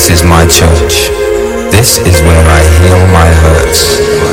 This is my church. This is where I heal my hurts.